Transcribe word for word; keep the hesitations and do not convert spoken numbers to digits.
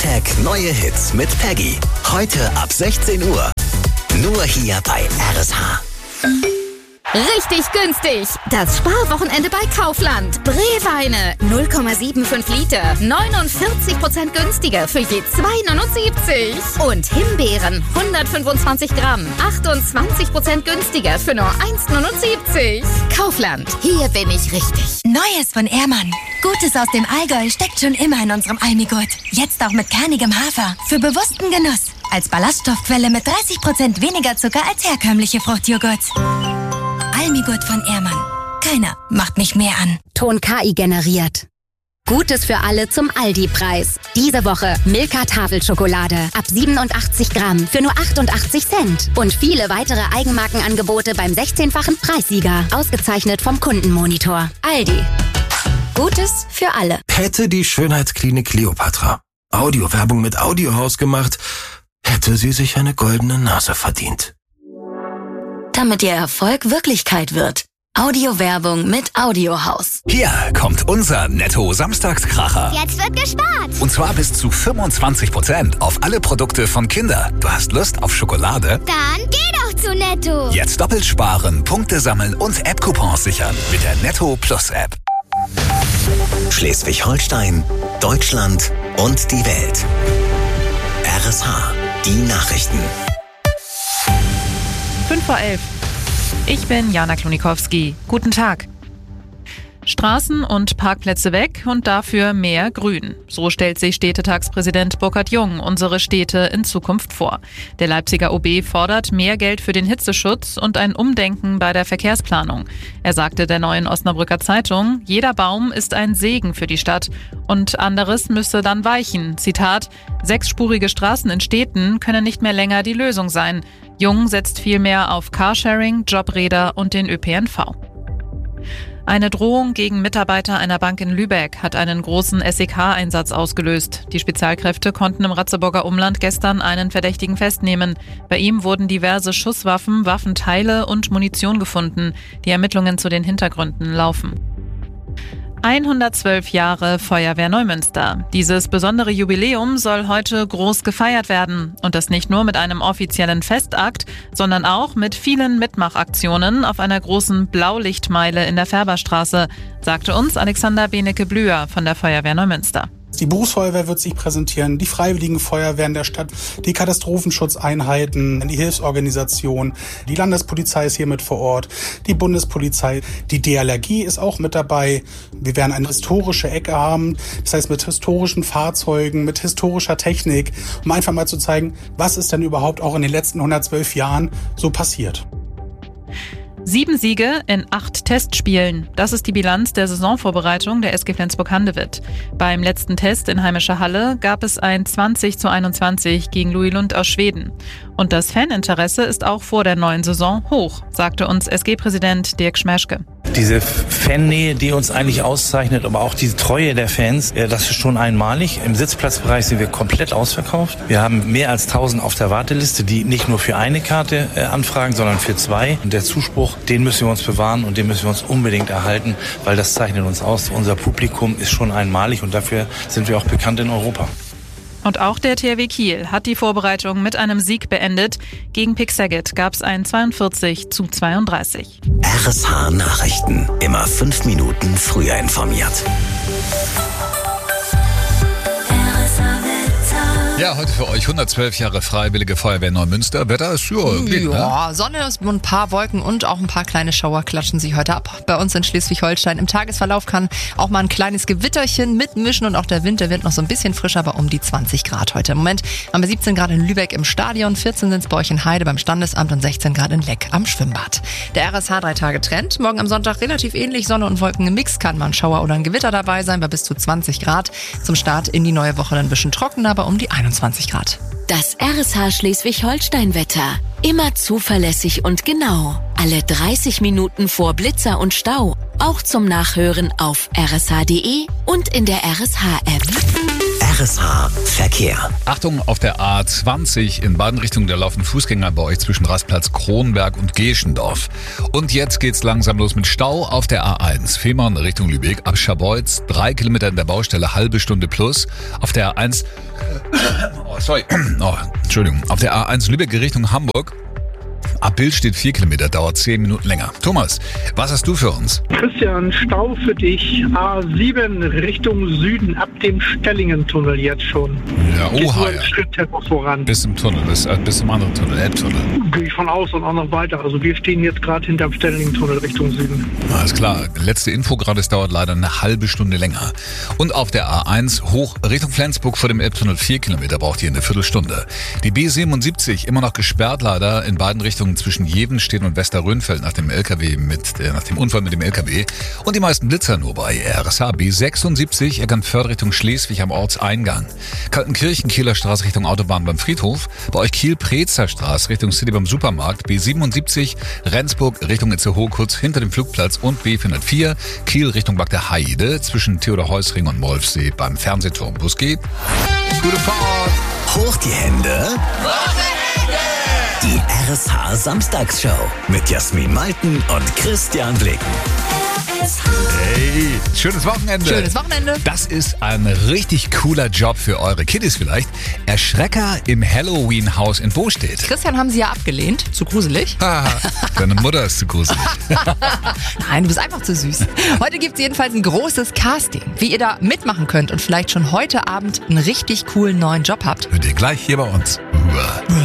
Hashtag Neue Hits mit Peggy. Heute ab sechzehn Uhr. Nur hier bei R S H. Richtig günstig! Das Sparwochenende bei Kaufland. Breweine null Komma fünfundsiebzig Liter, neunundvierzig Prozent günstiger für je zwei Komma neunundsiebzig. Und Himbeeren hundertfünfundzwanzig Gramm, achtundzwanzig Prozent günstiger für nur eins Komma neunundsiebzig. Kaufland, hier bin ich richtig. Neues von Ehrmann. Gutes aus dem Allgäu steckt schon immer in unserem Almigurt. Jetzt auch mit kernigem Hafer. Für bewussten Genuss. Als Ballaststoffquelle mit dreißig Prozent weniger Zucker als herkömmliche Fruchtjoghurt. Almigurt von Ehrmann. Keiner macht mich mehr an. Ton K I generiert. Gutes für alle zum Aldi-Preis. Diese Woche Milka Tafelschokolade ab siebenundachtzig Gramm für nur achtundachtzig Cent. Und viele weitere Eigenmarkenangebote beim sechzehnfachen Preissieger. Ausgezeichnet vom Kundenmonitor. Aldi. Gutes für alle. Hätte die Schönheitsklinik Kleopatra Audiowerbung mit Audiohaus gemacht, hätte sie sich eine goldene Nase verdient. Damit ihr Erfolg Wirklichkeit wird. Audiowerbung mit Audiohaus. Hier kommt unser Netto-Samstagskracher. Jetzt wird gespart. Und zwar bis zu fünfundzwanzig Prozent auf alle Produkte von Kinder. Du hast Lust auf Schokolade? Dann geh doch zu Netto. Jetzt doppelt sparen, Punkte sammeln und App-Coupons sichern mit der Netto Plus App. Schleswig-Holstein, Deutschland und die Welt. R S H, die Nachrichten. fünf vor elf. Ich bin Jana Klonikowski. Guten Tag. Straßen und Parkplätze weg und dafür mehr Grün. So stellt sich Städtetagspräsident Burkhard Jung unsere Städte in Zukunft vor. Der Leipziger O B fordert mehr Geld für den Hitzeschutz und ein Umdenken bei der Verkehrsplanung. Er sagte der Neuen Osnabrücker Zeitung, jeder Baum ist ein Segen für die Stadt und anderes müsse dann weichen. Zitat, sechsspurige Straßen in Städten können nicht mehr länger die Lösung sein. Jung setzt vielmehr auf Carsharing, Jobräder und den Ö P N V. Eine Drohung gegen Mitarbeiter einer Bank in Lübeck hat einen großen S E K-Einsatz ausgelöst. Die Spezialkräfte konnten im Ratzeburger Umland gestern einen Verdächtigen festnehmen. Bei ihm wurden diverse Schusswaffen, Waffenteile und Munition gefunden. Die Ermittlungen zu den Hintergründen laufen. hundertzwölf Jahre Feuerwehr Neumünster. Dieses besondere Jubiläum soll heute groß gefeiert werden. Und das nicht nur mit einem offiziellen Festakt, sondern auch mit vielen Mitmachaktionen auf einer großen Blaulichtmeile in der Färberstraße, sagte uns Alexander Benecke-Blüher von der Feuerwehr Neumünster. Die Berufsfeuerwehr wird sich präsentieren, die Freiwilligen Feuerwehren der Stadt, die Katastrophenschutzeinheiten, die Hilfsorganisation, die Landespolizei ist hier mit vor Ort, die Bundespolizei, die D L R G ist auch mit dabei. Wir werden eine historische Ecke haben, das heißt mit historischen Fahrzeugen, mit historischer Technik, um einfach mal zu zeigen, was ist denn überhaupt auch in den letzten hundertzwölf Jahren so passiert. Sieben Siege in acht Testspielen. Das ist die Bilanz der Saisonvorbereitung der S G Flensburg-Handewitt. Beim letzten Test in heimischer Halle gab es ein zwanzig zu einundzwanzig gegen Louis Lund aus Schweden. Und das Faninteresse ist auch vor der neuen Saison hoch, sagte uns S G-Präsident Dirk Schmeschke. Diese Fannähe, die uns eigentlich auszeichnet, aber auch diese Treue der Fans, das ist schon einmalig. Im Sitzplatzbereich sind wir komplett ausverkauft. Wir haben mehr als tausend auf der Warteliste, die nicht nur für eine Karte anfragen, sondern für zwei. Und der Zuspruch, den müssen wir uns bewahren und den müssen wir uns unbedingt erhalten, weil das zeichnet uns aus. Unser Publikum ist schon einmalig und dafür sind wir auch bekannt in Europa. Und auch der T H W Kiel hat die Vorbereitung mit einem Sieg beendet. Gegen Pick Saget gab es ein zweiundvierzig zu zweiunddreißig. R S H Nachrichten. Immer fünf Minuten früher informiert. Ja, heute für euch hundertzwölf Jahre Freiwillige Feuerwehr Neumünster. Wetter ist ja, geht, ja, ne? Sonne und ein paar Wolken und auch ein paar kleine Schauer klatschen sich heute ab. Bei uns in Schleswig-Holstein im Tagesverlauf kann auch mal ein kleines Gewitterchen mitmischen und auch der Winter wird noch so ein bisschen frischer, aber um die zwanzig Grad heute. Im Moment haben wir siebzehn Grad in Lübeck im Stadion, vierzehn sind es bei euch in Heide beim Standesamt und sechzehn Grad in Leck am Schwimmbad. Der R S H drei Tage Trend. Morgen am Sonntag relativ ähnlich, Sonne und Wolken im Mix, kann mal ein Schauer oder ein Gewitter dabei sein, bei bis zu zwanzig Grad. Zum Start in die neue Woche dann ein bisschen trockener, aber um die einundzwanzig Grad. Das R S H Schleswig-Holstein-Wetter. Immer zuverlässig und genau. Alle dreißig Minuten vor Blitzer und Stau. Auch zum Nachhören auf r s h punkt d e und in der R S H-App. R S H Verkehr. Achtung, auf der A zwanzig in beiden Richtungen, da laufen Fußgänger bei euch zwischen Rastplatz Kronberg und Geschendorf. Und jetzt geht's langsam los mit Stau auf der A eins. Fehmarn Richtung Lübeck ab Scharbeutz, drei Kilometer in der Baustelle, halbe Stunde plus. Auf der A eins Oh, sorry. Oh, Entschuldigung. Auf der A eins Lübeck Richtung Hamburg. Ab Bild steht vier Kilometer, dauert zehn Minuten länger. Thomas, was hast du für uns? Christian, Stau für dich. A sieben Richtung Süden, ab dem Stellingen-Tunnel jetzt schon. Ja, oha, ja. Schritttempo voran. Bis zum Tunnel, bis, äh, bis zum anderen Tunnel, Elbtunnel. Gehe ich von aus und auch noch weiter. Also wir stehen jetzt gerade hinterm Stellingen-Tunnel Richtung Süden. Alles klar. Letzte Info gerade, es dauert leider eine halbe Stunde länger. Und auf der A eins hoch Richtung Flensburg vor dem Elbtunnel vier Kilometer braucht ihr eine Viertelstunde. Die B siebenundsiebzig immer noch gesperrt leider in beiden Richtungen zwischen Jevenstedt und Westerrönfeld nach dem L K W mit, äh, nach dem Unfall mit dem L K W. Und die meisten Blitzer nur bei R S H B sechsundsiebzig, Eckernförde Richtung Schleswig am Ortseingang. Kaltenkirchen, Kieler Straße Richtung Autobahn beim Friedhof. Bei euch Kiel-Prezer Straße Richtung City beim Supermarkt. B siebenundsiebzig, Rendsburg Richtung Itzehoe kurz hinter dem Flugplatz und B vierhundertvier, Kiel Richtung Bad der Heide zwischen Theodor-Heuss-Ring und Molfsee beim Fernsehturm. Bus geht. Gute Fahrt! Hoch die Hände! Die R S H Samstagsshow mit Jasmin Malten und Christian Blicken. Hey, schönes Wochenende. Schönes Wochenende. Das ist ein richtig cooler Job für eure Kiddies vielleicht. Erschrecker im Halloween-Haus in Bostedt. Christian haben sie ja abgelehnt. Zu gruselig. Ah, deine Mutter ist zu gruselig. Nein, du bist einfach zu süß. Heute gibt es jedenfalls ein großes Casting. Wie ihr da mitmachen könnt und vielleicht schon heute Abend einen richtig coolen neuen Job habt. Hört ihr gleich hier bei uns. Uah.